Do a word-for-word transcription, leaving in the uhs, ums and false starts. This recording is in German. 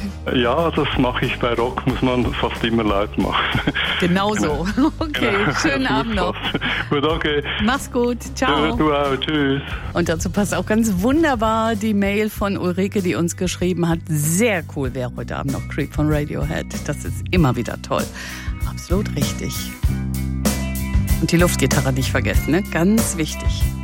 Ja, das mache ich bei Rock, muss man fast immer laut machen. Genau so. Okay, Genau. schönen Abend noch. Gut, okay. Mach's gut. Ciao. Ja, du auch. Tschüss. Und dazu passt auch ganz wunderbar die Mail von Ulrike, die uns geschrieben hat. Sehr cool wäre heute Abend noch Creep von Radiohead. Das ist immer wieder toll. Absolut richtig. Und die Luftgitarre nicht vergessen, ne? Ganz wichtig.